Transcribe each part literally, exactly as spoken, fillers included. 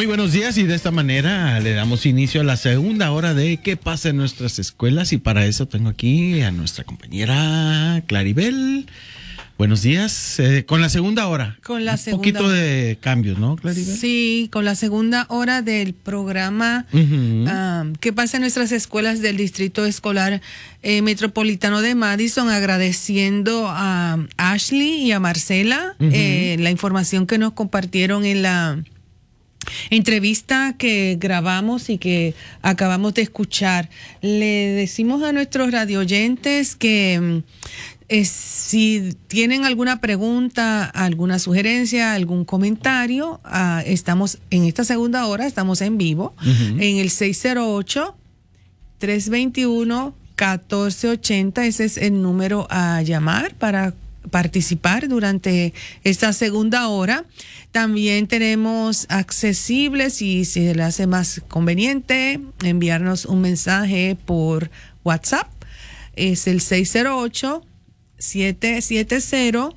buenos días, y de esta manera le damos inicio a la segunda hora de ¿Qué pasa en nuestras escuelas? Y para eso tengo aquí a nuestra compañera Claribel. Buenos días, eh, con la segunda hora. Con la Un segunda poquito de cambios, ¿no, Claribel? Sí, con la segunda hora del programa Uh-huh. um, ¿Qué pasa en nuestras escuelas del Distrito Escolar eh, Metropolitano de Madison? Agradeciendo a Ashley y a Marcela Uh-huh. eh, la información que nos compartieron en la entrevista que grabamos y que acabamos de escuchar. Le decimos a nuestros radioyentes que Eh, si tienen alguna pregunta, alguna sugerencia, algún comentario, uh, estamos en esta segunda hora, estamos en vivo, uh-huh. en el seis cero ocho, tres dos uno, uno cuatro ocho cero. Ese es el número a llamar para participar durante esta segunda hora. También tenemos accesible, si se le hace más conveniente, enviarnos un mensaje por WhatsApp. Es el seis cero ocho, siete siete cero,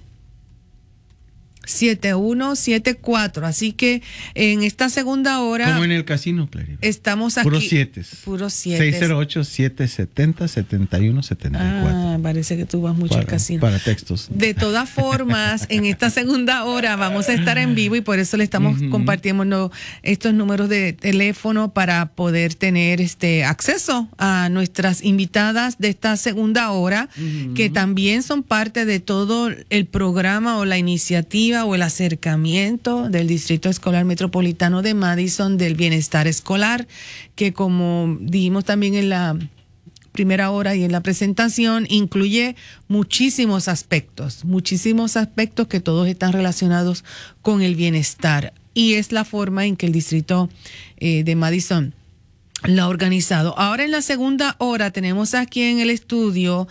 siete uno siete cuatro. Así que en esta segunda hora, como en el casino, Claribel, estamos aquí. Puros siete. Puros siete. seis cero ocho, siete siete cero, siete uno siete cuatro. Ah, parece que tú vas mucho para, al casino. Para textos. De todas formas, en esta segunda hora vamos a estar en vivo y por eso le estamos uh-huh. compartiendo estos números de teléfono para poder tener este acceso a nuestras invitadas de esta segunda hora, uh-huh. que también son parte de todo el programa o la iniciativa o el acercamiento del Distrito Escolar Metropolitano de Madison del bienestar escolar, que como dijimos también en la primera hora y en la presentación, incluye muchísimos aspectos, muchísimos aspectos que todos están relacionados con el bienestar, y es la forma en que el Distrito eh, de Madison lo ha organizado. Ahora en la segunda hora tenemos aquí en el estudio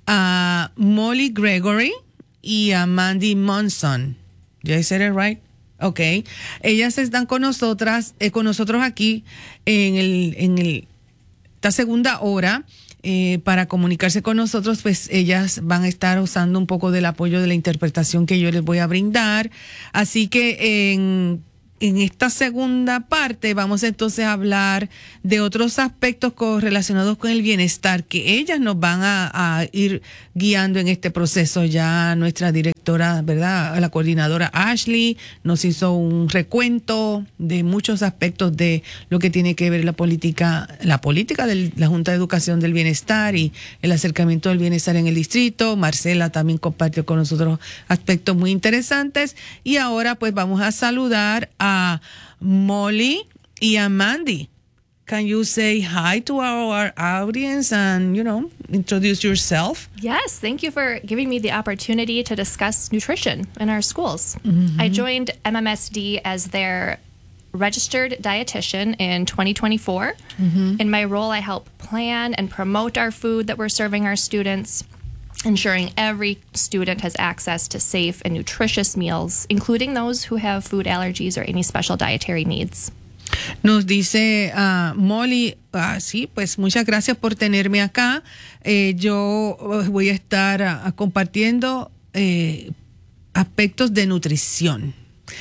a Molly Gregory y a Mandy Monson. Did I say it right? Okay. Ellas están con nosotras, eh, con nosotros aquí en el, en el, esta segunda hora, eh, para comunicarse con nosotros. Pues ellas van a estar usando un poco del apoyo de la interpretación que yo les voy a brindar. Así que en En esta segunda parte vamos entonces a hablar de otros aspectos correlacionados con el bienestar que ellas nos van a, a ir guiando en este proceso. Ya nuestra directora, ¿verdad?, la coordinadora Ashley nos hizo un recuento de muchos aspectos de lo que tiene que ver la política, la política de la Junta de Educación del Bienestar y el acercamiento del bienestar en el distrito. Marcela también compartió con nosotros aspectos muy interesantes, y ahora pues vamos a saludar a a Molly y a Mandy. Can you say hi to our audience and, you know, introduce yourself? Yes, thank you for giving me the opportunity to discuss nutrition in our schools. Mm-hmm. I joined M M S D as their registered dietitian in twenty twenty-four. Mm-hmm. In my role, I help plan and promote our food that we're serving our students, ensuring every student has access to safe and nutritious meals, including those who have food allergies or any special dietary needs. Nos dice uh, Molly, uh, sí, pues muchas gracias por tenerme acá. Eh, yo voy a estar uh, compartiendo eh, aspectos de nutrición.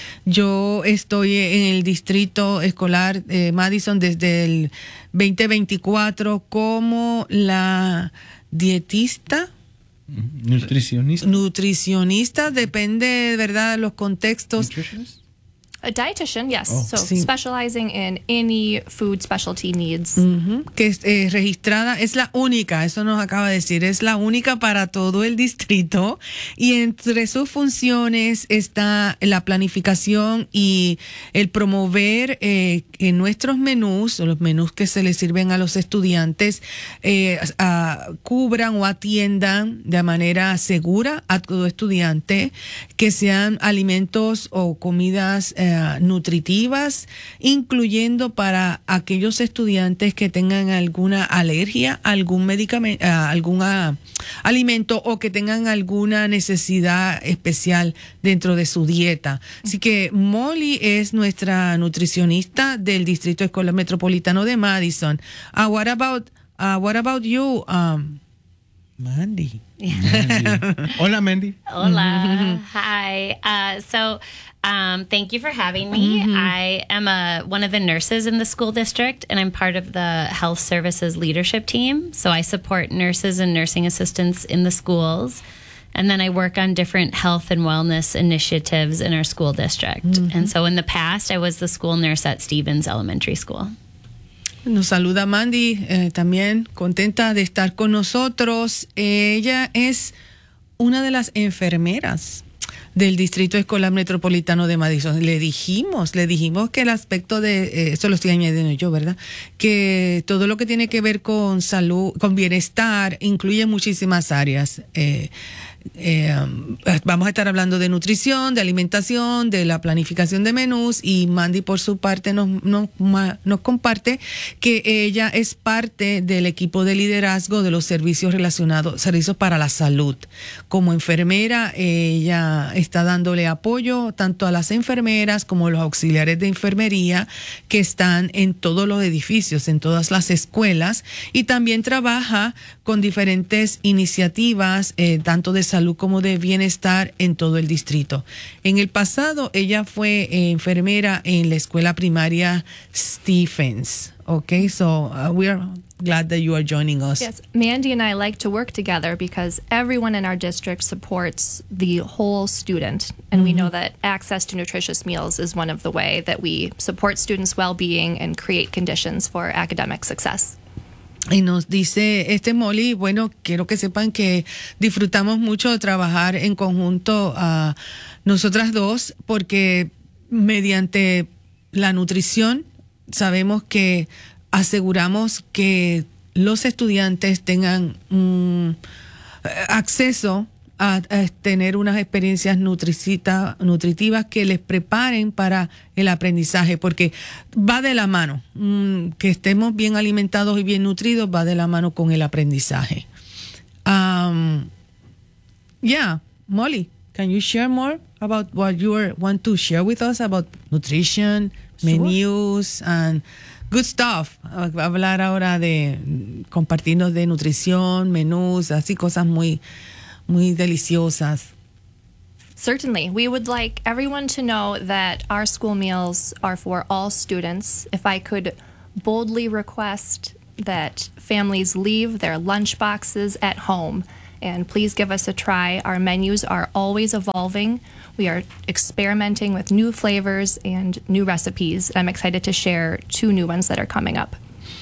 Yo estoy en el Distrito Escolar eh, Madison desde el veinte veinticuatro como la dietista. Nutricionista. Nutricionista, depende, ¿verdad?, de los contextos. A dietitian, yes. Oh. So Sí. specializing in any food specialty needs. Uh-huh. Que es eh, registrada, es la única, eso nos acaba de decir, es la única para todo el distrito, y entre sus funciones está la planificación y el promover eh, que nuestros menús, o los menús que se les sirven a los estudiantes, eh, a, cubran o atiendan de manera segura a todo estudiante, que sean alimentos o comidas eh, nutritivas, incluyendo para aquellos estudiantes que tengan alguna alergia a algún medicamento, a algún a, alimento, o que tengan alguna necesidad especial dentro de su dieta. Así que Molly es nuestra nutricionista del Distrito Escolar Metropolitano de Madison. Uh, what about uh, what about you, um, Mandy. Mandy. Hola, Mandy. Hola. Hi. Uh, so, um, thank you for having me. Mm-hmm. I am a one of the nurses in the school district, and I'm part of the health services leadership team. So I support nurses and nursing assistants in the schools. And then I work on different health and wellness initiatives in our school district. Mm-hmm. And so in the past, I was the school nurse at Stevens Elementary School. Nos saluda Mandy, eh, también contenta de estar con nosotros. Ella es una de las enfermeras del Distrito Escolar Metropolitano de Madison. Le dijimos, le dijimos que el aspecto de, eh, eso lo estoy añadiendo yo, ¿verdad? Que todo lo que tiene que ver con salud, con bienestar, incluye muchísimas áreas. Eh, Eh, vamos a estar hablando de nutrición, de alimentación, de la planificación de menús, y Mandy por su parte nos, nos, nos comparte que ella es parte del equipo de liderazgo de los servicios relacionados, servicios para la salud. Como enfermera, ella está dándole apoyo tanto a las enfermeras como a los auxiliares de enfermería que están en todos los edificios, en todas las escuelas, y también trabaja con diferentes iniciativas, eh, tanto de salud como de bienestar en todo el distrito. En el pasado, ella fue eh, enfermera en la escuela primaria Stephens. Okay, so uh, we are glad that you are joining us. Yes, Mandy and I like to work together because everyone in our district supports the whole student. And mm-hmm. we know that access to nutritious meals is one of the way that we support students' well-being and create conditions for academic success. Y nos dice este Molly, bueno, quiero que sepan que disfrutamos mucho de trabajar en conjunto a uh, nosotras dos, porque mediante la nutrición sabemos que aseguramos que los estudiantes tengan um, acceso a, a tener unas experiencias nutritivas que les preparen para el aprendizaje, porque va de la mano, mm, que estemos bien alimentados y bien nutridos va de la mano con el aprendizaje. Um, yeah, Molly, can you share more about what you are, want to share with us about nutrition, sure. menus, and good stuff? Hablar ahora de compartirnos de nutrición, menús, así cosas muy muy deliciosas. Certainly. We would like everyone to know that our school meals are for all students. If I could boldly request that families leave their lunch boxes at home, and please give us a try. Our menus are always evolving. We are experimenting with new flavors and new recipes. I'm excited to share two new ones that are coming up.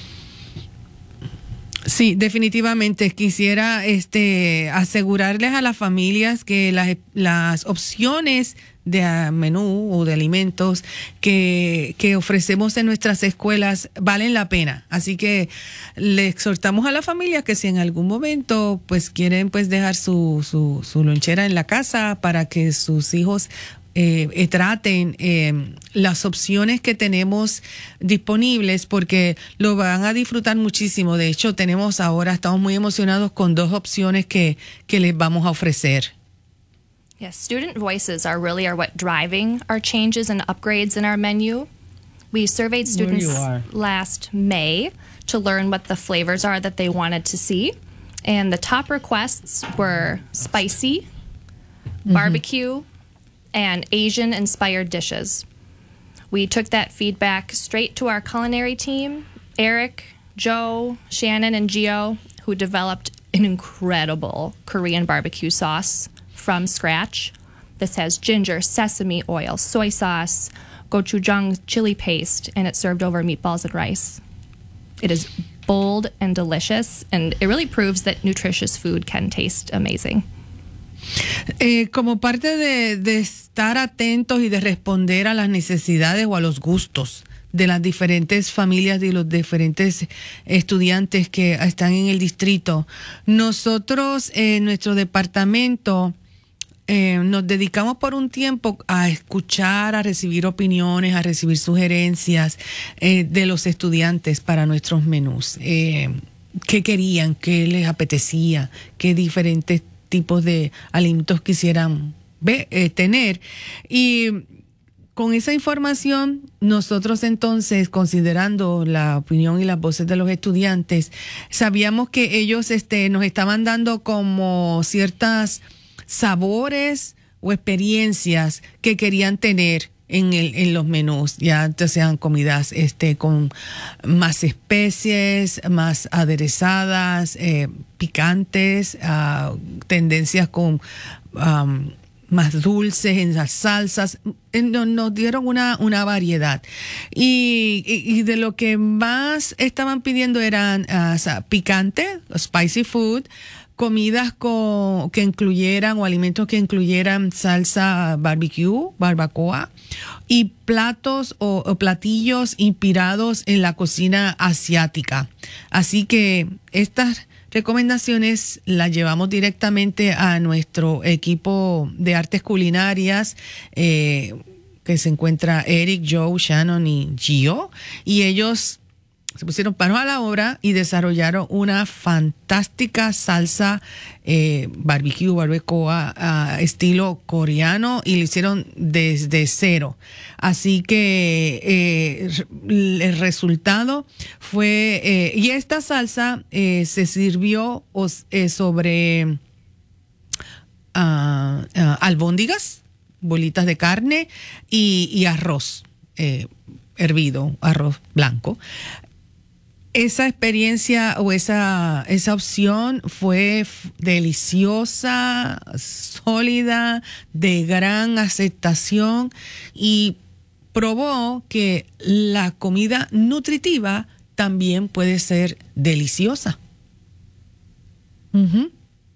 Sí, definitivamente quisiera este asegurarles a las familias que las, las opciones de menú o de alimentos que, que ofrecemos en nuestras escuelas valen la pena. Así que le exhortamos a las familias que si en algún momento pues quieren pues dejar su, su, su lonchera en la casa para que sus hijos Eh, eh, traten eh, las opciones que tenemos disponibles, porque lo van a disfrutar muchísimo. De hecho, tenemos ahora, estamos muy emocionados con dos opciones que, que les vamos a ofrecer. Yes, student voices are really are what driving our changes and upgrades in our menu. We surveyed students last May to learn what the flavors are that they wanted to see. And the top requests were spicy, mm-hmm. barbecue, and Asian-inspired dishes. We took that feedback straight to our culinary team, Eric, Joe, Shannon, and Gio, who developed an incredible Korean barbecue sauce from scratch. This has ginger, sesame oil, soy sauce, gochujang chili paste, and it's served over meatballs and rice. It is bold and delicious, and it really proves that nutritious food can taste amazing. Eh, como parte de, de estar atentos y de responder a las necesidades o a los gustos de las diferentes familias y los diferentes estudiantes que están en el distrito, nosotros en eh, nuestro departamento eh, nos dedicamos por un tiempo a escuchar, a recibir opiniones, a recibir sugerencias eh, de los estudiantes para nuestros menús. Eh, ¿Qué querían? ¿Qué les apetecía? ¿Qué diferentes tipos de alimentos quisieran ver, eh, tener? Y con esa información, nosotros entonces, considerando la opinión y las voces de los estudiantes, sabíamos que ellos este, nos estaban dando como ciertas sabores o experiencias que querían tener en el, en los menús, ya sean comidas este con más especies, más aderezadas, eh, picantes, uh, tendencias con um, más dulces en las salsas. Nos, nos dieron una, una variedad. Y, y, y de lo que más estaban pidiendo eran uh, o sea, picante, spicy food, comidas con, que incluyeran o alimentos que incluyeran salsa barbecue, barbacoa, y platos o, o platillos inspirados en la cocina asiática. Así que estas recomendaciones las llevamos directamente a nuestro equipo de artes culinarias, eh, que se encuentra Eric, Joe, Shannon y Gio, y ellos se pusieron manos a la obra y desarrollaron una fantástica salsa eh, barbecue, barbacoa, uh, estilo coreano, y lo hicieron desde cero. Así que eh, el resultado fue, eh, y esta salsa eh, se sirvió eh, sobre uh, uh, albóndigas, bolitas de carne y, y arroz eh, hervido, arroz blanco. Esa experiencia o esa, esa opción fue deliciosa, sólida, de gran aceptación, y probó que la comida nutritiva también puede ser deliciosa. Uh-huh.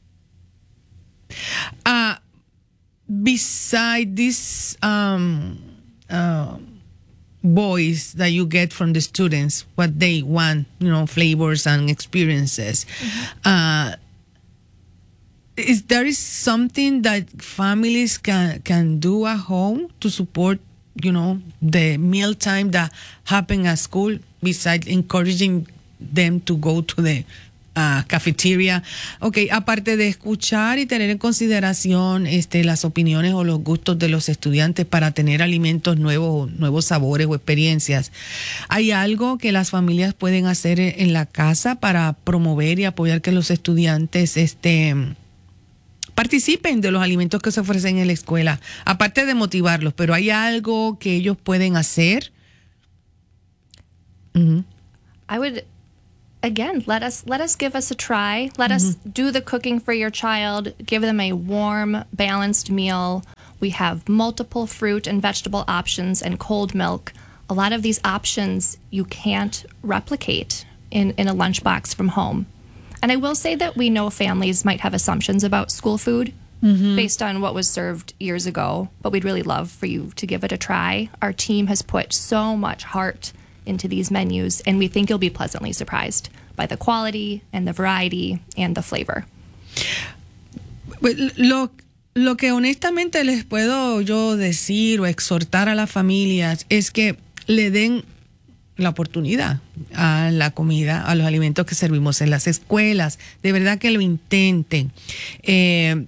Uh, beside this um, uh, voice that you get from the students, what they want, you know, flavors and experiences. Mm-hmm. Uh, is there is something that families can can do at home to support, you know, the mealtime that happen at school, besides encouraging them to go to the Uh, cafeteria? Ok, aparte de escuchar y tener en consideración este, las opiniones o los gustos de los estudiantes para tener alimentos nuevos, nuevos sabores o experiencias, ¿hay algo que las familias pueden hacer en la casa para promover y apoyar que los estudiantes este, participen de los alimentos que se ofrecen en la escuela? Aparte de motivarlos, pero ¿hay algo que ellos pueden hacer? Uh-huh. I would... Again, let us let us give us a try. Let mm-hmm. us do the cooking for your child. Give them a warm, balanced meal. We have multiple fruit and vegetable options and cold milk. A lot of these options you can't replicate in, in a lunchbox from home. And I will say that we know families might have assumptions about school food mm-hmm. based on what was served years ago, but we'd really love for you to give it a try. Our team has put so much heart into these menus, and we think you'll be pleasantly surprised by the quality and the variety and the flavor. Lo, lo que honestamente les puedo yo decir o exhortar a las familias es que le den la oportunidad a la comida, a los alimentos que servimos en las escuelas. De verdad que lo intenten. Eh,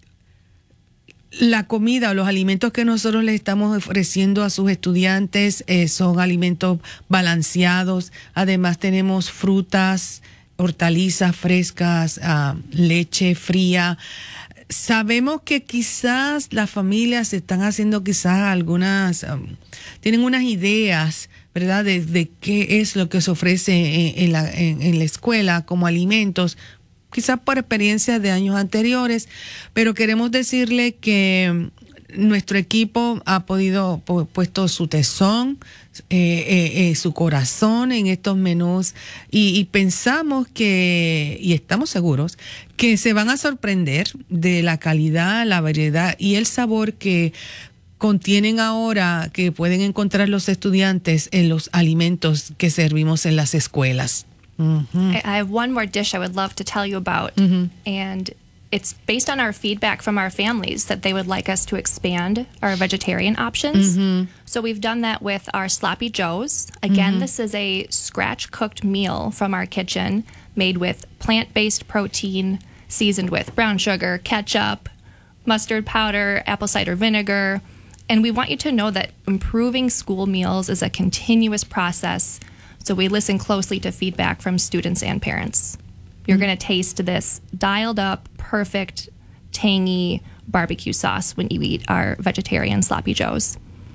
La comida o los alimentos que nosotros les estamos ofreciendo a sus estudiantes eh, son alimentos balanceados. Además tenemos frutas, hortalizas frescas, uh, leche fría. Sabemos que quizás las familias están haciendo quizás algunas, um, tienen unas ideas, ¿verdad?, de, de qué es lo que se ofrece en, en, la, en, en la escuela como alimentos, quizás por experiencias de años anteriores, pero queremos decirle que nuestro equipo ha podido pu- puesto su tesón, eh, eh, eh, su corazón en estos menús, y, y pensamos que, y estamos seguros, que se van a sorprender de la calidad, la variedad y el sabor que contienen ahora, que pueden encontrar los estudiantes en los alimentos que servimos en las escuelas. Mm-hmm. I have one more dish I would love to tell you about, mm-hmm. and it's based on our feedback from our families that they would like us to expand our vegetarian options. Mm-hmm. So we've done that with our Sloppy Joes. Again, mm-hmm. this is a scratch-cooked meal from our kitchen made with plant-based protein, seasoned with brown sugar, ketchup, mustard powder, apple cider vinegar, And we want you to know that improving school meals is a continuous process. So we listen closely to feedback from students and parents. You're mm-hmm. going to taste this dialed up, perfect, tangy barbecue sauce when you eat our vegetarian Sloppy Joes.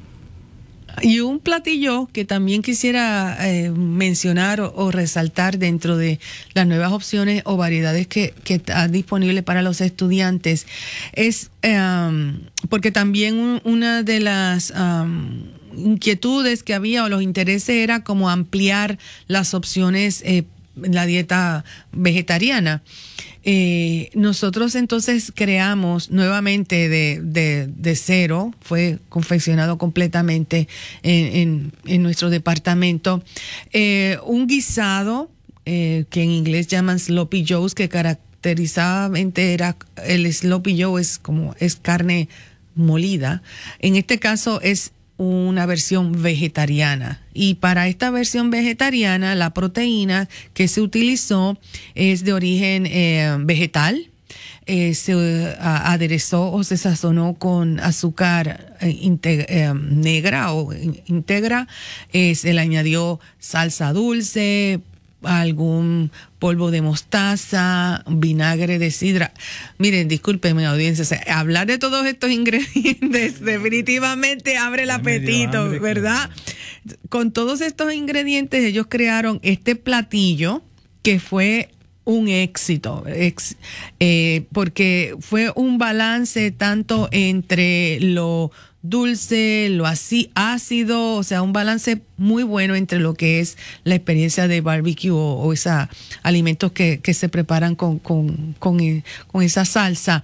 Y un platillo que también quisiera eh, mencionar o, o resaltar dentro de las nuevas opciones o variedades que, que están disponibles para los estudiantes es, um, porque también un, una de las um, inquietudes que había o los intereses era como ampliar las opciones eh, en la dieta vegetariana. Eh, nosotros entonces creamos nuevamente de, de, de cero, fue confeccionado completamente en, en, en nuestro departamento, eh, un guisado eh, que en inglés llaman Sloppy Joes, que caracterizadamente era, el Sloppy Joe es como, es carne molida. En este caso es una versión vegetariana, y para esta versión vegetariana la proteína que se utilizó es de origen eh, vegetal, eh, se uh, aderezó o se sazonó con azúcar eh, integ- eh, negra o íntegra, eh, se le añadió salsa dulce, algún polvo de mostaza, vinagre de sidra. Miren, discúlpenme, audiencia, o sea, hablar de todos estos ingredientes definitivamente abre el apetito, hambre, ¿verdad? Claro. Con todos estos ingredientes ellos crearon este platillo que fue un éxito, ex, eh, porque fue un balance tanto entre lo dulce, lo así ácido, o sea, un balance muy bueno entre lo que es la experiencia de barbecue o, o esos alimentos que, que se preparan con, con, con, con esa salsa.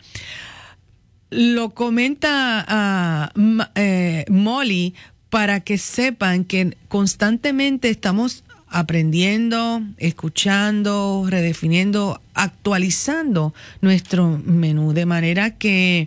Lo comenta uh, eh, Molly para que sepan que constantemente estamos aprendiendo, escuchando, redefiniendo, actualizando nuestro menú, de manera que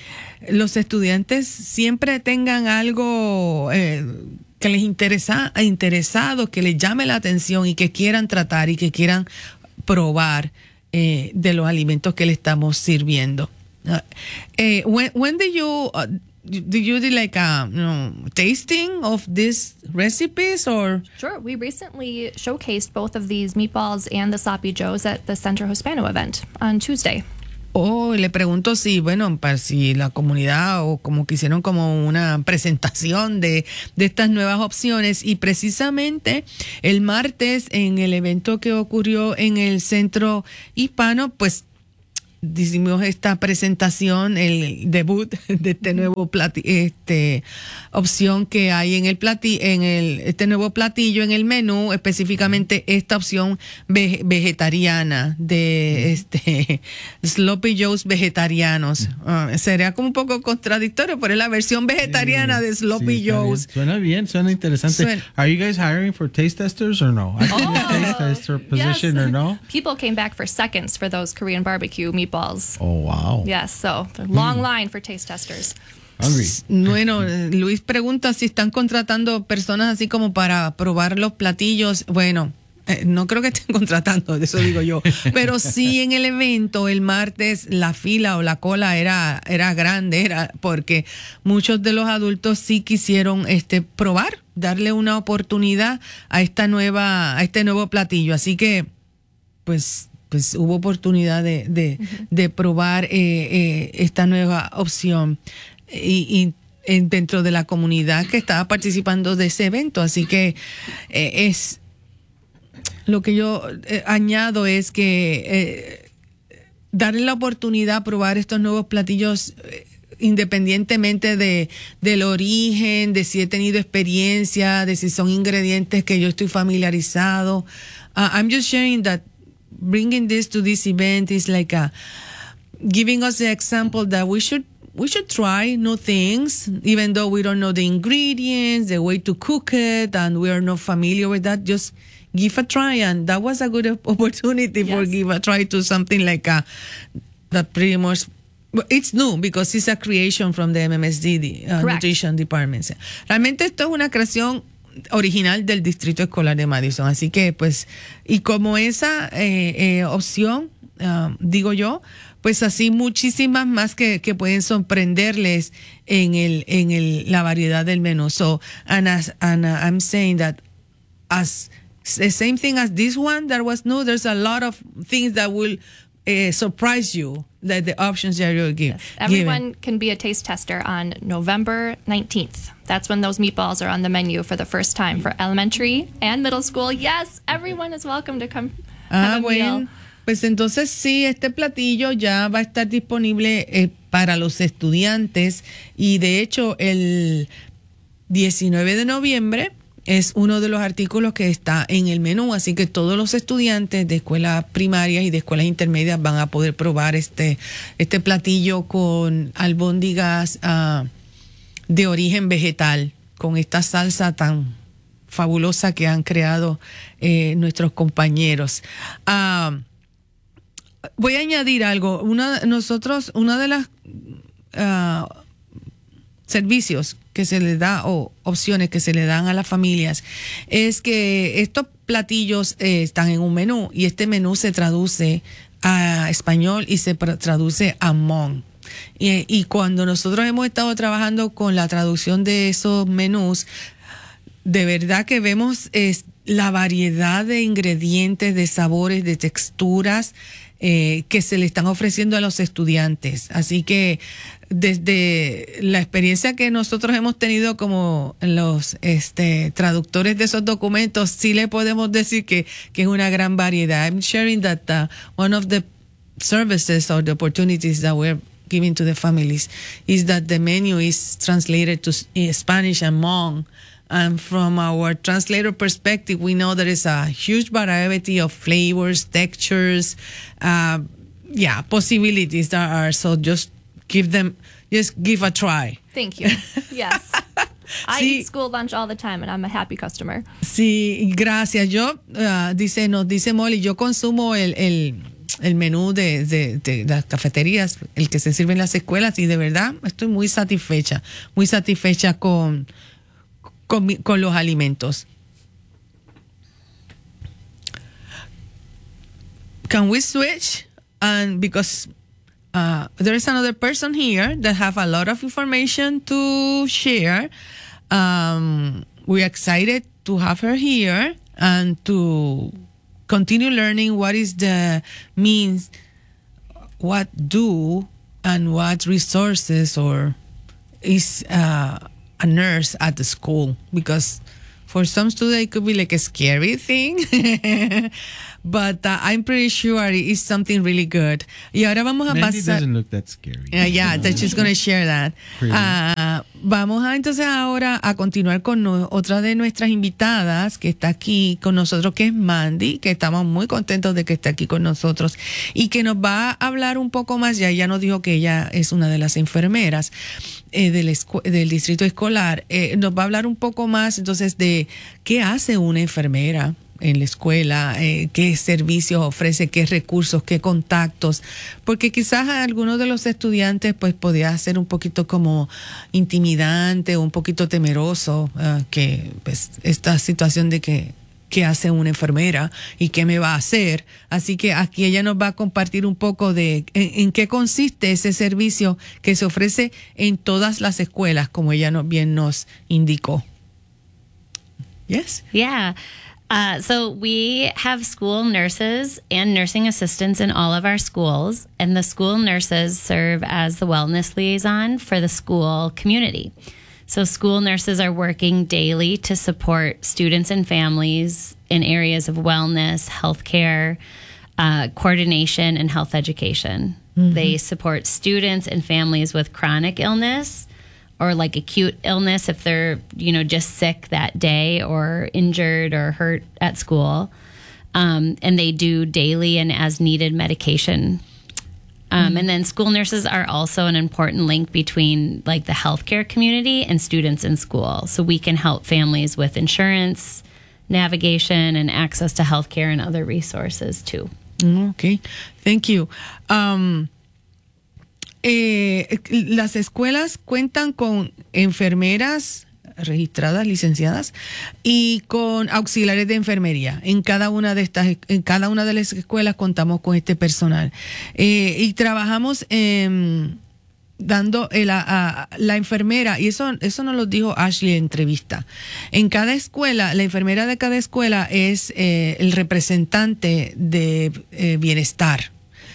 los estudiantes siempre tengan algo eh, que les interesa, interesado, que les llame la atención y que quieran tratar y que quieran probar eh, de los alimentos que le estamos sirviendo. Uh, eh, when, when do you uh, do you do like a you know, tasting of these recipes or? Sure. We recently showcased both of these meatballs and the Sloppy Joes at the Centro Hispano event on Tuesday. Oh, le pregunto si, bueno, para si la comunidad o como que hicieron como una presentación de, de estas nuevas opciones, y precisamente el martes en el evento que ocurrió en el Centro Hispano, pues hicimos esta presentación, el debut de este nuevo platillo, este opción que hay en el platillo, en el este nuevo platillo en el menú, específicamente esta opción ve, vegetariana de este Sloppy Joes vegetarianos. Uh, sería como un poco contradictorio, pero es la versión vegetariana sí, de Sloppy sí, Joes. Bien. Suena bien, suena interesante. Suena. Are you guys hiring for taste testers or no? Are you oh, a taste tester position yes. or no? People came back for seconds for those Korean barbecue meatballs. Oh, wow. Yes, so long mm. line for taste testers. Hungry. Bueno, Luis pregunta si están contratando personas así como para probar los platillos. Bueno, eh, no creo que estén contratando, eso digo yo. Pero sí, en el evento, el martes, la fila o la cola era, era grande, era porque muchos de los adultos sí quisieron este probar, darle una oportunidad a esta nueva, a este nuevo platillo. Así que, pues, pues hubo oportunidad de, de, uh-huh. de probar eh, eh, esta nueva opción y, y en, dentro de la comunidad que estaba participando de ese evento. Así que eh, es lo que yo eh, añado es que eh, darle la oportunidad a probar estos nuevos platillos eh, independientemente de del origen, de si he tenido experiencia, de si son ingredientes que yo estoy familiarizado. Uh, I'm just sharing that bringing this to this event is like a giving us the example that we should we should try new things, even though we don't know the ingredients, the way to cook it, and we are not familiar with that. Just give a try, and that was a good opportunity yes. for give a try to something like a that pretty much. It's new because it's a creation from the M M S D, the uh, Nutrition Department. Realmente esto es una creación original del Distrito Escolar de Madison, así que pues y como esa eh, eh, opción uh, digo yo, pues así muchísimas más que, que pueden sorprenderles en el en el la variedad del menú. So, and as, and uh, I'm saying that as the same thing as this one that was new, there's a lot of things that will uh, surprise you, that the options that you're give, Yes. Everyone given. can be a taste tester on November nineteenth. That's when those meatballs are on the menu for the first time for elementary and middle school. Yes, everyone is welcome to come have Ah, a bueno. meal. Pues entonces sí, este platillo ya va a estar disponible eh, para los estudiantes y de hecho el diecinueve de noviembre es uno de los artículos que está en el menú, así que todos los estudiantes de escuelas primarias y de escuelas intermedias van a poder probar este, este platillo con albóndigas uh, de origen vegetal, con esta salsa tan fabulosa que han creado eh, nuestros compañeros. Uh, voy a añadir algo. Una, nosotros, una de las uh, servicios que se le da o opciones que se le dan a las familias es que estos platillos eh, están en un menú y este menú se traduce a español y se traduce a Hmong. Y, y cuando nosotros hemos estado trabajando con la traducción de esos menús, de verdad que vemos es, la variedad de ingredientes, de sabores, de texturas eh, que se le están ofreciendo a los estudiantes. Así que desde la experiencia que nosotros hemos tenido como los este, traductores de esos documentos, sí le podemos decir que, que es una gran variedad. I'm sharing that uh, one of the services or the opportunities that we're giving to the families is that the menu is translated to Spanish and Hmong. And from our translator perspective, we know there is a huge variety of flavors, textures, uh, yeah, possibilities that are. So just give them, just give a try. Thank you. Yes. I Sí. eat school lunch all the time and I'm a happy customer. Sí, gracias. Yo, uh, dice, nos dice Molly, yo consumo el, el, el menú de, de, de las cafeterías, el que se sirve en las escuelas, y de verdad estoy muy satisfecha, muy satisfecha con, con, mi- con los alimentos. Can we switch? And because uh, there is another person here that have a lot of information to share. Um, we're excited to have her here and to continue learning what is the means, what do, and what resources or is uh, a nurse at the school, because for some students it could be like a scary thing. But uh, I'm pretty sure it is something really good. Y ahora vamos a Mandy pasar. doesn't look that scary. Uh, yeah, that she's going to share that. Really? Uh, vamos a entonces ahora a continuar con no- otra de nuestras invitadas que está aquí con nosotros, que es Mandy, que estamos muy contentos de que esté aquí con nosotros y que nos va a hablar un poco más. Ya ella nos dijo que ella es una de las enfermeras eh, del, escu- del distrito escolar. Eh, nos va a hablar un poco más entonces de qué hace una enfermera en la escuela, eh, qué servicios ofrece, qué recursos, qué contactos, porque quizás a algunos de los estudiantes pues podía ser un poquito como intimidante o un poquito temeroso, uh, que pues esta situación de que qué hace una enfermera y qué me va a hacer. Así que aquí ella nos va a compartir un poco de en, en qué consiste ese servicio que se ofrece en todas las escuelas, como ella nos, bien nos indicó. Yes? Yeah. Uh, so we have school nurses and nursing assistants in all of our schools, and the school nurses serve as the wellness liaison for the school community. So school nurses are working daily to support students and families in areas of wellness, healthcare, uh, coordination, and health education. They support students and families with chronic illness or like acute illness if they're, you know, just sick that day or injured or hurt at school. Um, and they do daily and as needed medication. Um, And then school nurses are also an important link between like the healthcare community and students in school. So we can help families with insurance, navigation, and access to healthcare and other resources too. Okay, thank you. Um, eh, las escuelas cuentan con enfermeras registradas, licenciadas, y con auxiliares de enfermería. En cada una de estas, en cada una de las escuelas contamos con este personal. Eh, y trabajamos en dando el, a, a, la enfermera, y eso eso nos lo dijo Ashley en entrevista. En cada escuela, la enfermera de cada escuela es eh, el representante de eh, bienestar.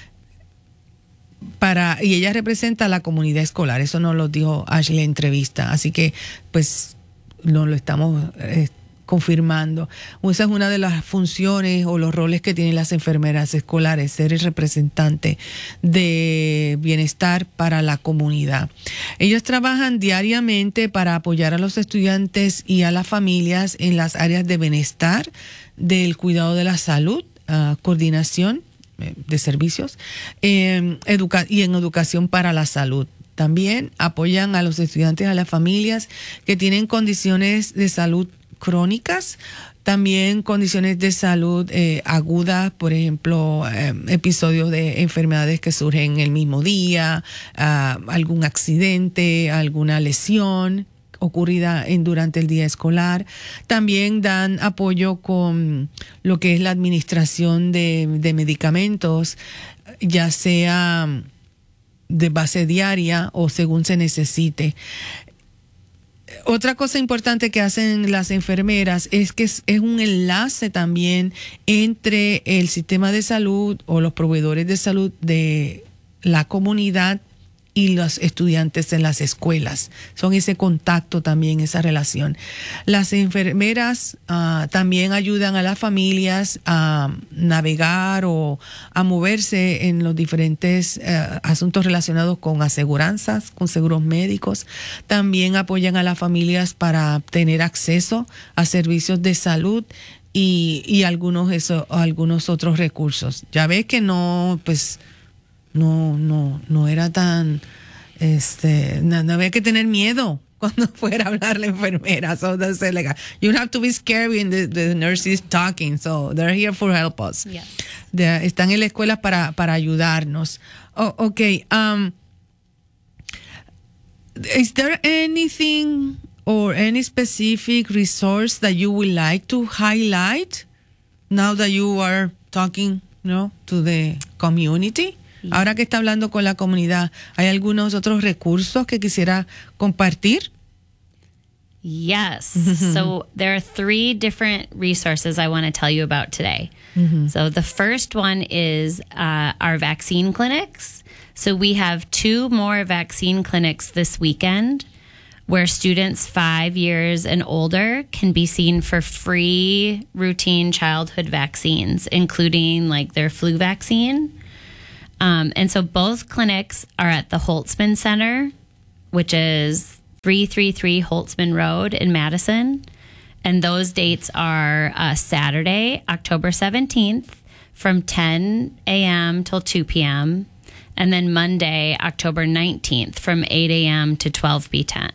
Para, y ella representa a la comunidad escolar. Eso nos lo dijo Ashley en entrevista. Así que, pues, no lo estamos eh, confirmando. Esa es una de las funciones o los roles que tienen las enfermeras escolares, ser el representante de bienestar para la comunidad. Ellos trabajan diariamente para apoyar a los estudiantes y a las familias en las áreas de bienestar, del cuidado de la salud, uh, coordinación de servicios eh, educa- y en educación para la salud. También apoyan a los estudiantes, a las familias que tienen condiciones de salud crónicas, también condiciones de salud eh, agudas, por ejemplo, eh, episodios de enfermedades que surgen en el mismo día, uh, algún accidente, alguna lesión ocurrida en, durante el día escolar. También dan apoyo con lo que es la administración de, de medicamentos, ya sea de base diaria o según se necesite. Otra cosa importante que hacen las enfermeras es que es, es un enlace también entre el sistema de salud o los proveedores de salud de la comunidad y los estudiantes en las escuelas. Son ese contacto también, esa relación. Las enfermeras uh, también ayudan a las familias a navegar o a moverse en los diferentes uh, asuntos relacionados con aseguranzas, con seguros médicos. También apoyan a las familias para tener acceso a servicios de salud y, y algunos, eso, algunos otros recursos. Ya ves que no, pues, no, no, no era tan, este, no, no había que tener miedo cuando fuera a hablar la enfermera. So that's illegal. You don't have to be scared when the, the nurse is talking. So they're here for help us. Yes. De, están en la escuela para, para ayudarnos. Oh, okay. Um, is there anything or any specific resource that you would like to highlight now that you are talking, you know, to the community? Ahora que está hablando con la comunidad, ¿hay algunos otros recursos que quisiera compartir? Yes. So there are three different resources I want to tell you about today. Mm-hmm. So the first one is uh, our vaccine clinics. So we have two more vaccine clinics this weekend where students five years and older can be seen for free routine childhood vaccines, including like their flu vaccine. Um, and so both clinics are at the Holtzman Center, which is three thirty-three Holtzman Road in Madison. And those dates are uh, Saturday, October seventeenth from ten a.m. till two p.m. And then Monday, October nineteenth from eight a.m. to twelve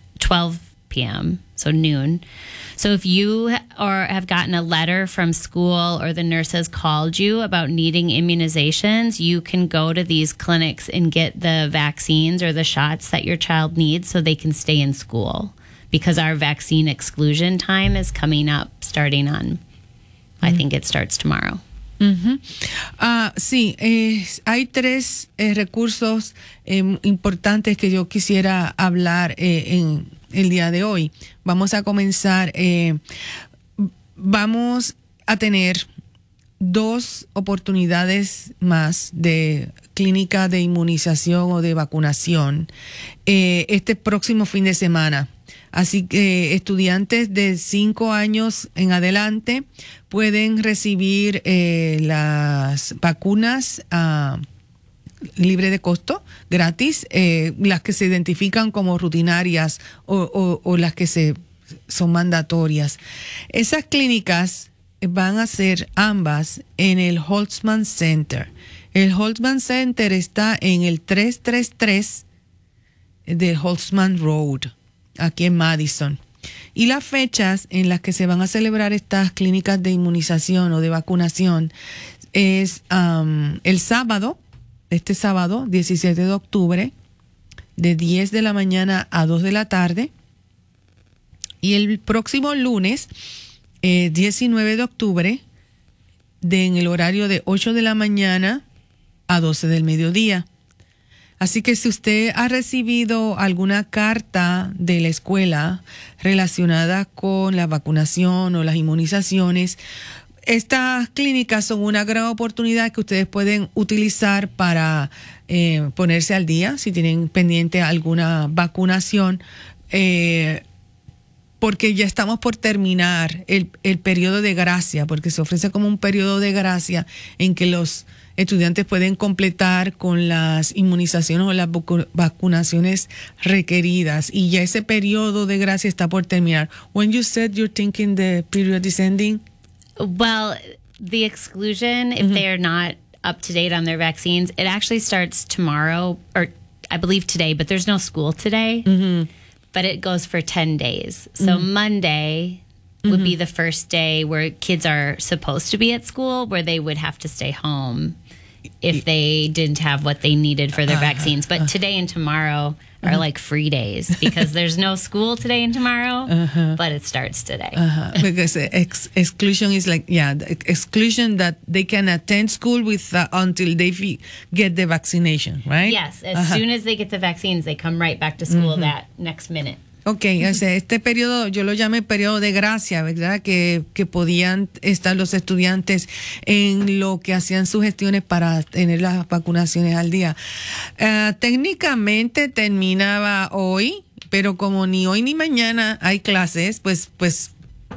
p.m., so noon. So if you or have gotten a letter from school or the nurses called you about needing immunizations, you can go to these clinics and get the vaccines or the shots that your child needs so they can stay in school, because our vaccine exclusion time is coming up starting on, mm-hmm. I think it starts tomorrow. Uh-huh. Uh, sí, eh, hay tres eh, recursos eh, importantes que yo quisiera hablar eh, en el día de hoy. Vamos a comenzar, eh, vamos a tener dos oportunidades más de clínica de inmunización o de vacunación eh, este próximo fin de semana. Así que estudiantes de cinco años en adelante pueden recibir eh, las vacunas uh, libre de costo, gratis, eh, las que se identifican como rutinarias o, o, o las que se son mandatorias. Esas clínicas van a ser ambas en el Holtzman Center. El Holtzman Center está en el trescientos treinta y tres de Holtzman Road, aquí en Madison. Y las fechas en las que se van a celebrar estas clínicas de inmunización o de vacunación es um, el sábado, este sábado, diecisiete de octubre, de diez de la mañana a dos de la tarde. Y el próximo lunes, eh, diecinueve de octubre, de, en el horario de ocho de la mañana a doce del mediodía. Así que si usted ha recibido alguna carta de la escuela relacionada con la vacunación o las inmunizaciones, estas clínicas son una gran oportunidad que ustedes pueden utilizar para eh, ponerse al día si tienen pendiente alguna vacunación, eh, porque ya estamos por terminar el, el periodo de gracia, porque se ofrece como un periodo de gracia en que los estudiantes pueden completar con las inmunizaciones o las vacunaciones requeridas, y ya ese periodo de gracia está por terminar. When you said you're thinking the period is ending? Well, the exclusion, if mm-hmm. they are not up to date on their vaccines, it actually starts tomorrow, or I believe today, but there's no school today. Mm-hmm. But it goes for ten days. So mm-hmm. Monday would mm-hmm. be the first day where kids are supposed to be at school, where they would have to stay home if they didn't have what they needed for their uh, vaccines. But uh, today and tomorrow are uh-huh. like free days because there's no school today and tomorrow, uh-huh. but it starts today. Uh-huh. Because ex- exclusion is like, yeah, the exclusion that they can attend school with uh, until they f- get the vaccination, right? Yes, as uh-huh. soon as they get the vaccines, they come right back to school uh-huh. that next minute. Ok, o sea, este periodo, yo lo llamé periodo de gracia, ¿verdad? Que, que podían estar los estudiantes en lo que hacían sus gestiones para tener las vacunaciones al día. Uh, técnicamente terminaba hoy, pero como ni hoy ni mañana hay clases, pues, pues,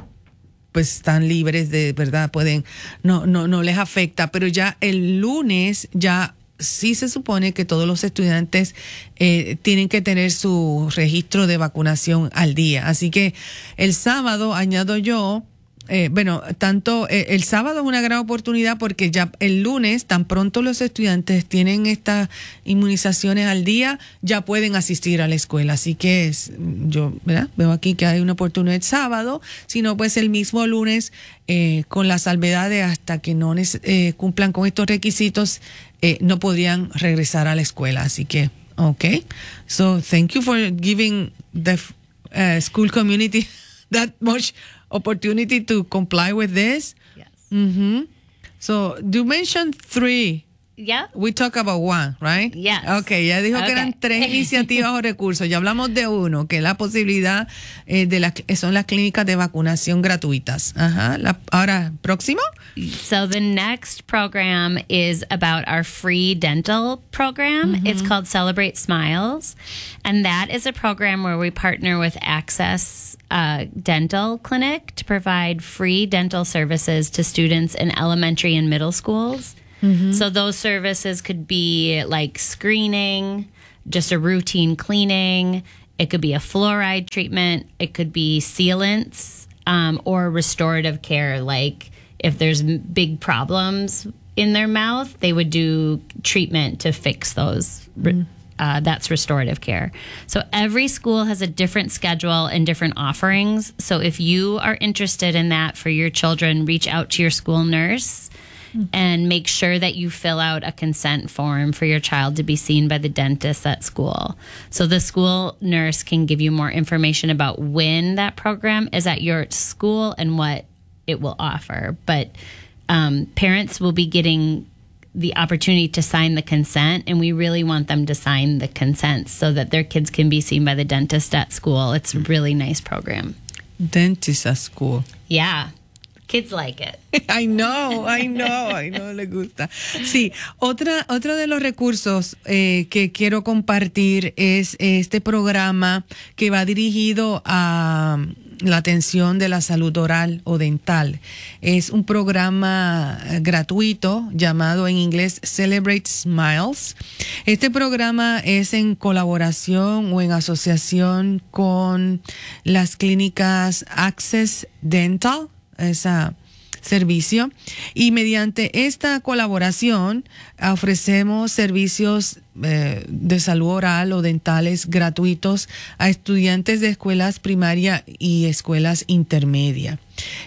pues están libres de, ¿verdad? Pueden, no, no, no les afecta, pero ya el lunes ya sí se supone que todos los estudiantes eh, tienen que tener su registro de vacunación al día. Así que el sábado, añado yo, eh, bueno, tanto eh, el sábado es una gran oportunidad porque ya el lunes, tan pronto los estudiantes tienen estas inmunizaciones al día, ya pueden asistir a la escuela. Así que es, yo, ¿verdad? Veo aquí que hay una oportunidad el sábado, sino pues el mismo lunes, eh, con las salvedades hasta que no eh, cumplan con estos requisitos, Eh, no podrían regresar a la escuela. Así que, okay. So, thank you for giving the uh, school community that much opportunity to comply with this. Yes. Mm-hmm. So, you mentioned three. Yeah. We talk about one, right? Yes. Okay, ya dijo okay. que eran tres iniciativas o recursos. Ya hablamos de uno, que es la posibilidad eh, de las son las clínicas de vacunación gratuitas. Ajá. La, ahora, próximo. So the next program is about our free dental program. Mm-hmm. It's called Celebrate Smiles. And that is a program where we partner with Access uh, Dental Clinic to provide free dental services to students in elementary and middle schools. Mm-hmm. So those services could be like screening, just a routine cleaning. It could be a fluoride treatment. It could be sealants, um, or restorative care. Like if there's big problems in their mouth, they would do treatment to fix those. Mm-hmm. Uh, that's restorative care. So every school has a different schedule and different offerings. So if you are interested in that for your children, reach out to your school nurse and make sure that you fill out a consent form for your child to be seen by the dentist at school. So the school nurse can give you more information about when that program is at your school and what it will offer. But um, parents will be getting the opportunity to sign the consent, and we really want them to sign the consent so that their kids can be seen by the dentist at school. It's a really nice program. Dentist at school. Yeah. Kids like it. I know, I know, I know, le gusta. Sí, otra, otro de los recursos eh, que quiero compartir es este programa que va dirigido a la atención de la salud oral o dental. Es un programa gratuito llamado en inglés Celebrate Smiles. Este programa es en colaboración o en asociación con las clínicas Access Dental, ese servicio, y mediante esta colaboración ofrecemos servicios eh, de salud oral o dentales gratuitos a estudiantes de escuelas primaria y escuelas intermedias.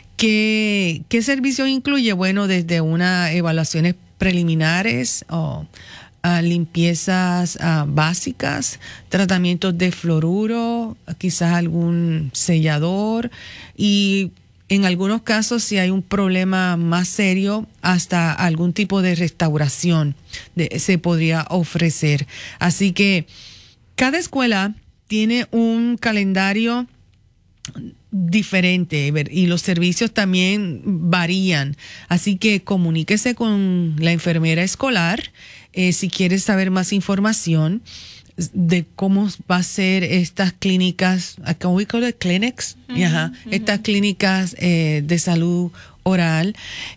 ¿Qué, qué servicio incluye? Bueno, desde unas evaluaciones preliminares o uh, limpiezas uh, básicas, tratamientos de fluoruro, quizás algún sellador y en algunos casos, si hay un problema más serio, hasta algún tipo de restauración de, se podría ofrecer. Así que cada escuela tiene un calendario diferente y los servicios también varían. Así que comuníquese con la enfermera escolar eh, si quieres saber más información de cómo va a ser estas clínicas, ¿cómo we call it? Clinics, uh-huh, Ajá. Uh-huh. Estas clínicas eh, de salud oral.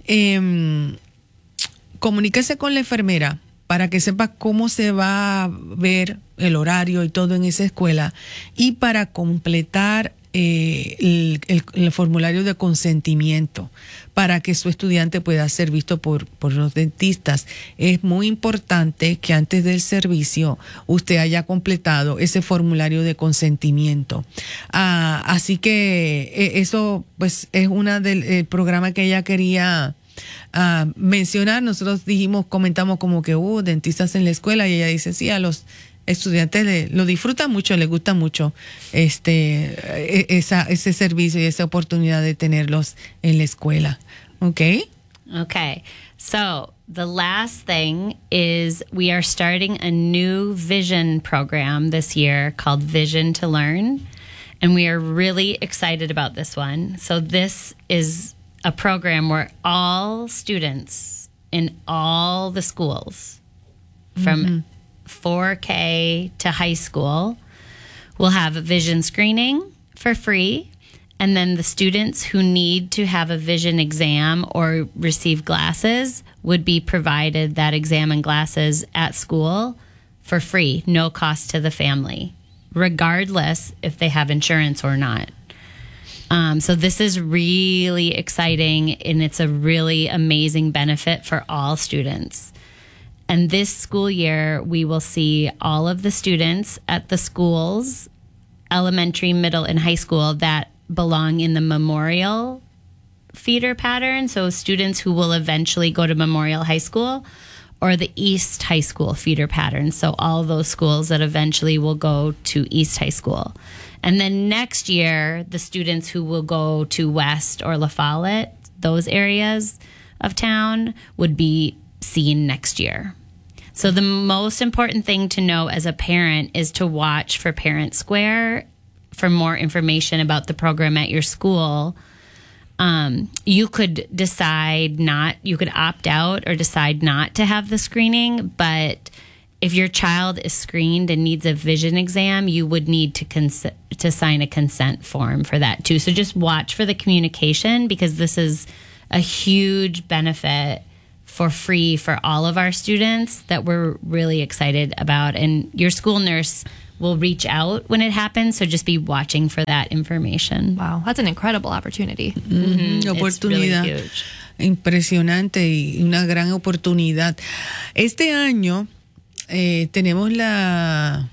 Eh, comuníquese con la enfermera para que sepa cómo se va a ver el horario y todo en esa escuela y para completar eh, el, el, el formulario de consentimiento para que su estudiante pueda ser visto por, por los dentistas. Es muy importante que antes del servicio usted haya completado ese formulario de consentimiento. Ah, así que eh, eso pues es una del el programa que ella quería Uh, mencionar. Nosotros dijimos, comentamos como que uh, dentistas en la escuela, y ella dice, sí, a los estudiantes le, lo disfrutan mucho, les gusta mucho este esa, ese servicio y esa oportunidad de tenerlos en la escuela. Okay? Okay. So the last thing is we are starting a new vision program this year called Vision to Learn. And we are really excited about this one. So this is a program where all students in all the schools from mm-hmm. four K to high school will have a vision screening for free. And then the students who need to have a vision exam or receive glasses would be provided that exam and glasses at school for free, no cost to the family, regardless if they have insurance or not. Um, so this is really exciting, and it's a really amazing benefit for all students. And this school year, we will see all of the students at the schools, elementary, middle, and high school, that belong in the Memorial feeder pattern. So students who will eventually go to Memorial High School, or the East High School feeder pattern. So all those schools that eventually will go to East High School. And then next year, the students who will go to West or La Follette, those areas of town, would be seen next year. So the most important thing to know as a parent is to watch for Parent Square for more information about the program at your school. Um, you could decide not, you could opt out or decide not to have the screening, but if your child is screened and needs a vision exam, you would need to cons- to sign a consent form for that too. So just watch for the communication, because this is a huge benefit for free for all of our students that we're really excited about. And your school nurse will reach out when it happens, so just be watching for that information. Wow, that's an incredible opportunity. Mm-hmm. Oportunidad. It's really huge. Impresionante y una gran oportunidad. Este año eh, tenemos la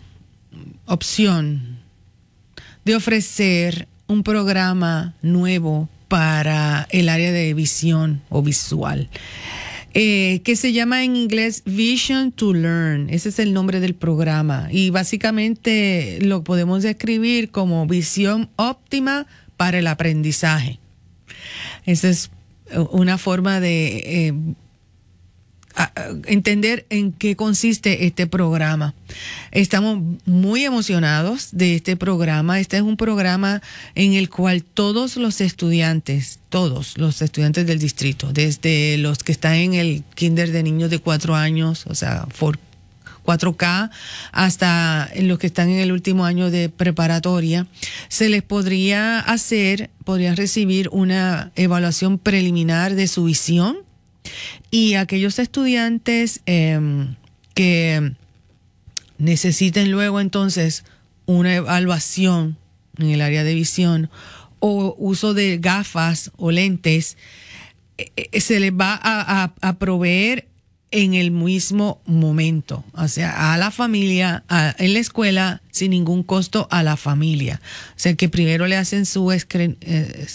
opción de ofrecer un programa nuevo para el área de visión o visual, eh, que se llama en inglés Vision to Learn. Ese es el nombre del programa, y básicamente lo podemos describir como visión óptima para el aprendizaje. Esa es una forma de eh, a, a entender en qué consiste este programa. Estamos muy emocionados de este programa. Este es un programa en el cual todos los estudiantes, todos los estudiantes del distrito, desde los que están en el kinder de niños de cuatro años, o sea, cuatro K, hasta los que están en el último año de preparatoria, se les podría hacer, podrían recibir una evaluación preliminar de su visión. Y aquellos estudiantes eh, que necesiten luego entonces una evaluación en el área de visión o uso de gafas o lentes, eh, se les va a, a, a proveer en el mismo momento, o sea, a la familia, a, en la escuela, sin ningún costo a la familia. O sea, que primero le hacen su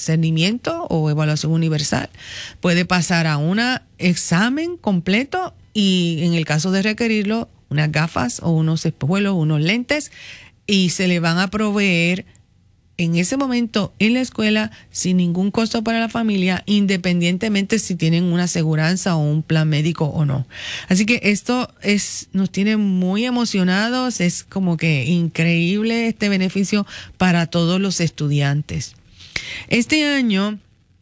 discernimiento o evaluación universal, puede pasar a un examen completo y en el caso de requerirlo, unas gafas o unos espejuelos, unos lentes, y se le van a proveer en ese momento en la escuela sin ningún costo para la familia, independientemente si tienen una aseguranza o un plan médico o no. Así que esto es, nos tiene muy emocionados, es como que increíble este beneficio para todos los estudiantes. Este año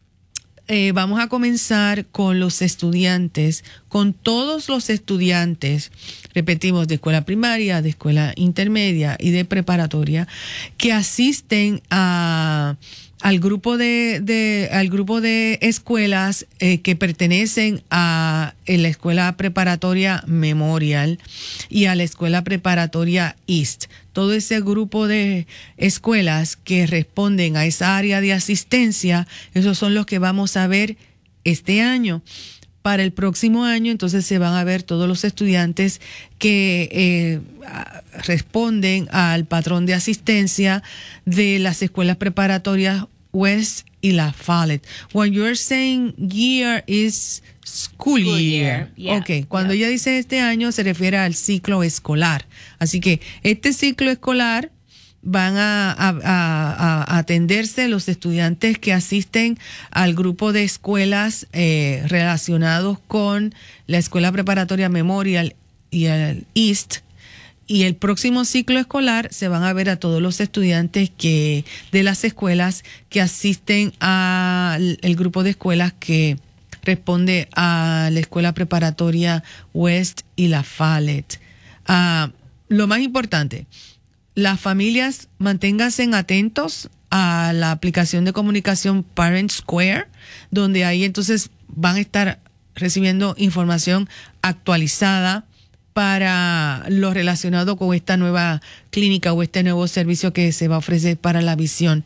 eh, vamos a comenzar con los estudiantes, con todos los estudiantes, repetimos, de escuela primaria, de escuela intermedia y de preparatoria, que asisten a, al grupo de, de, al grupo de escuelas eh, que pertenecen a, a la escuela preparatoria Memorial y a la escuela preparatoria East. Todo ese grupo de escuelas que responden a esa área de asistencia, esos son los que vamos a ver este año. Para el próximo año, entonces, se van a ver todos los estudiantes que eh, responden al patrón de asistencia de las escuelas preparatorias West y La Follett. When you're saying year is school, School year. year, yeah, Ok, cuando yeah. ella dice este año se refiere al ciclo escolar. Así que este ciclo escolar van a, a, a, a atenderse los estudiantes que asisten al grupo de escuelas eh, relacionados con la escuela preparatoria Memorial y el East. Y el próximo ciclo escolar se van a ver a todos los estudiantes que de las escuelas que asisten al el grupo de escuelas que responde a la escuela preparatoria West y La Follett. Uh, lo más importante, las familias manténganse atentos a la aplicación de comunicación Parent Square, donde ahí entonces van a estar recibiendo información actualizada para lo relacionado con esta nueva clínica o este nuevo servicio que se va a ofrecer para la visión.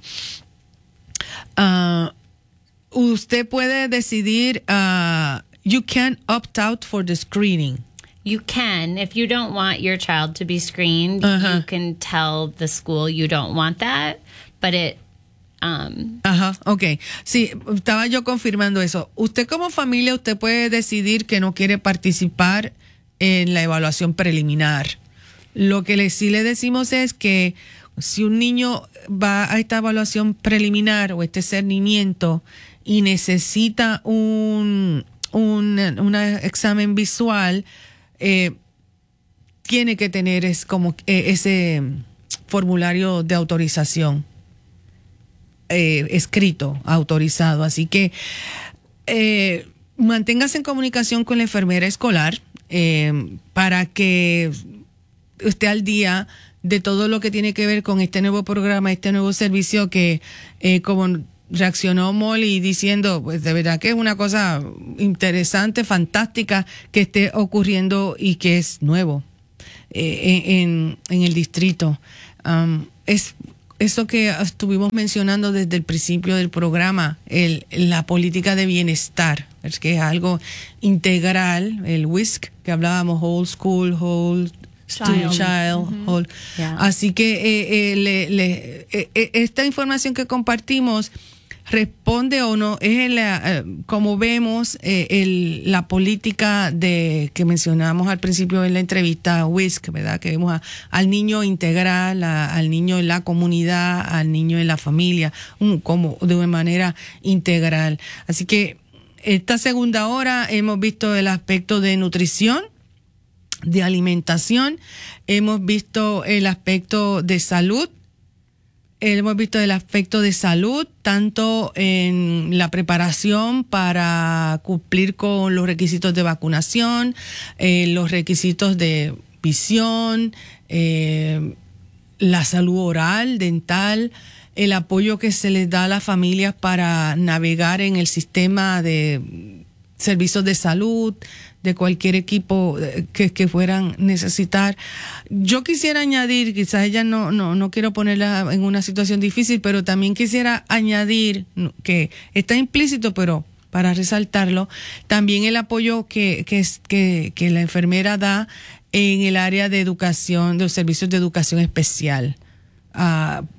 Uh, usted puede decidir, uh, you can opt out for the screening. You can. If you don't want your child to be screened, Uh-huh. you can tell the school you don't want that, but it um Ajá, ok. Sí, estaba yo confirmando eso. Usted como familia, usted puede decidir que no quiere participar en la evaluación preliminar. Lo que le, sí le decimos es que si un niño va a esta evaluación preliminar o este cernimiento y necesita un, un, un examen visual, eh, tiene que tener es como eh, ese formulario de autorización eh, escrito, autorizado. Así que eh, manténgase en comunicación con la enfermera escolar eh, para que esté al día de todo lo que tiene que ver con este nuevo programa, este nuevo servicio que eh, como reaccionó Molly diciendo, pues de verdad que es una cosa interesante, fantástica que esté ocurriendo y que es nuevo eh, en, en el distrito. Um, es eso que estuvimos mencionando desde el principio del programa, el, la política de bienestar, es que es algo integral, el W I S C que hablábamos, whole school, whole student child, Mm-hmm. whole. Yeah. Así que eh, eh, le, le, eh, eh, esta información que compartimos responde o no, es el, eh, como vemos eh, el, la política de que mencionamos al principio en la entrevista W I S C, ¿verdad? Que vemos a, al niño integral, a, al niño en la comunidad, al niño en la familia, un, como de una manera integral. Así que esta segunda hora hemos visto el aspecto de nutrición, de alimentación, hemos visto el aspecto de salud, hemos visto el aspecto de salud, tanto en la preparación para cumplir con los requisitos de vacunación, eh, los requisitos de visión, eh, la salud oral, dental, el apoyo que se les da a las familias para navegar en el sistema de servicios de salud, de cualquier equipo que, que fueran necesitar. Yo quisiera añadir, quizás ella no, no, no quiero ponerla en una situación difícil, pero también quisiera añadir que está implícito, pero para resaltarlo, también el apoyo que, que, que, que la enfermera da en el área de educación, de los servicios de educación especial. Uh,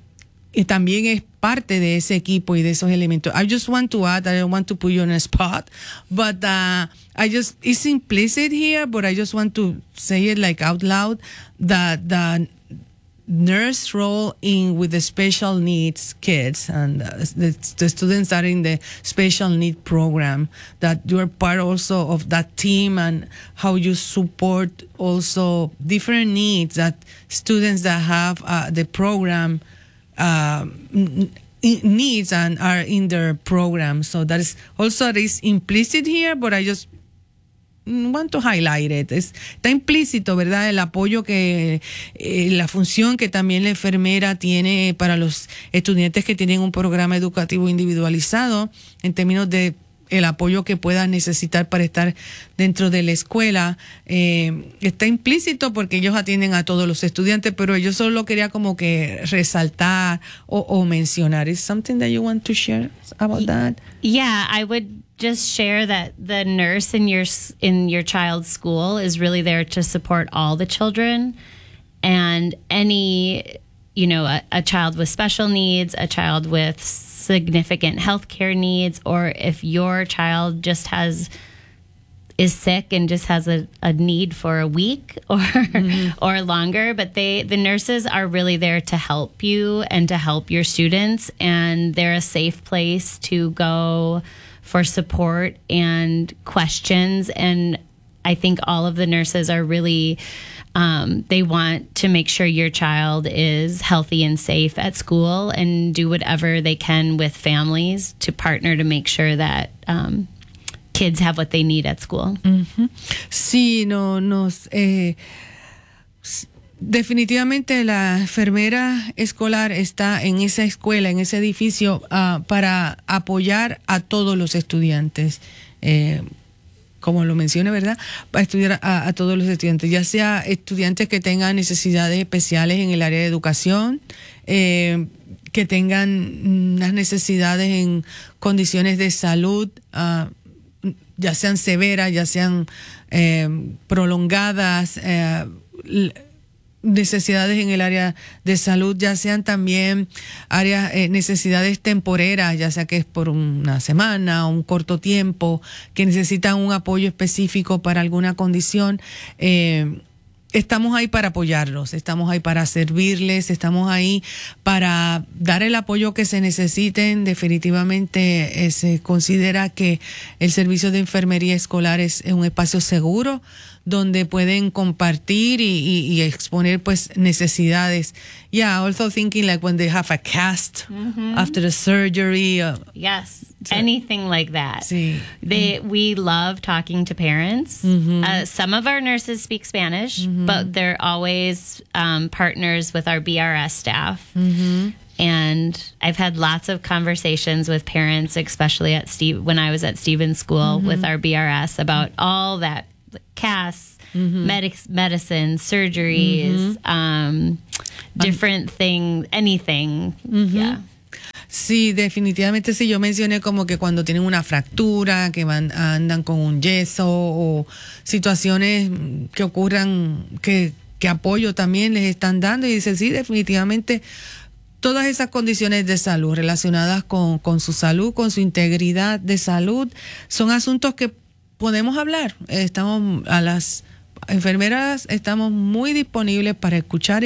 y también es parte de ese equipo y de esos elementos. I just want to add, I don't want to put you on a spot, but uh, I just, it's implicit here, but I just want to say it like out loud, that the nurse role in with the special needs kids and uh, the, the students that are in the special need program, that you're part also of that team, and how you support also different needs that students that have uh, the program uh, needs and are in their program. So that is also it is implicit here, but I just want to highlight it. Es, está implícito, ¿verdad? El apoyo que, eh, la función que también la enfermera tiene para los estudiantes que tienen un programa educativo individualizado, en términos de el apoyo que puedan necesitar para estar dentro de la escuela. Eh, está implícito porque ellos atienden a todos los estudiantes, pero yo solo quería como que resaltar o, o mencionar. Is something that you want to share about that? Yeah, I would just share that the nurse in your in your child's school is really there to support all the children, and any, you know, a, a child with special needs, a child with significant healthcare needs, or if your child just has is sick and just has a, a need for a week or mm-hmm. or longer, but they the nurses are really there to help you and to help your students, and they're a safe place to go for support and questions. And I think all of the nurses are really, um, they want to make sure your child is healthy and safe at school, and do whatever they can with families to partner to make sure that um, kids have what they need at school. Mm-hmm. Sí, no, nos... Eh, definitivamente la enfermera escolar está en esa escuela, en ese edificio, uh, para apoyar a todos los estudiantes, eh, como lo mencioné, ¿verdad? Para estudiar a, a todos los estudiantes, ya sea estudiantes que tengan necesidades especiales en el área de educación, eh, que tengan unas necesidades en condiciones de salud, uh, ya sean severas, ya sean eh, prolongadas, eh, necesidades en el área de salud, ya sean también áreas, eh, necesidades temporeras, ya sea que es por una semana o un corto tiempo, que necesitan un apoyo específico para alguna condición. Eh, estamos ahí para apoyarlos, estamos ahí para servirles, estamos ahí para dar el apoyo que se necesiten. Definitivamente eh, se considera que el servicio de enfermería escolar es un espacio seguro donde pueden compartir y, y, y exponer pues necesidades. Yeah, also thinking like when they have a cast mm-hmm. after the surgery. Uh, yes, so, anything like that. Sí. They, we love talking to parents. Mm-hmm. Uh, some of our nurses speak Spanish, mm-hmm. but they're always um, partners with our B R S staff. Mm-hmm. And I've had lots of conversations with parents, especially at Steve when I was at Stevens School mm-hmm. with our B R S, about all that casts, mm-hmm. medic- medicine, surgeries, mm-hmm. um, different um, things, anything. Mm-hmm. Yeah. Sí, definitivamente sí. Yo mencioné como que cuando tienen una fractura, que van andan con un yeso, o situaciones que ocurran, que, que apoyo también les están dando. Y dice, sí, definitivamente todas esas condiciones de salud relacionadas con, con su salud, con su integridad de salud, son asuntos que podemos hablar. Estamos, a las enfermeras estamos muy disponibles para escuchar